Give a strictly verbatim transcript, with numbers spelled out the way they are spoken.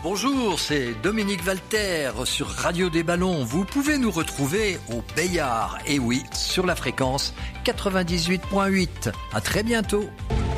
Bonjour, c'est Dominique Valter sur Radio des Ballons. Vous pouvez nous retrouver au Bayard, et oui, sur la fréquence quatre-vingt-dix-huit virgule huit. À très bientôt.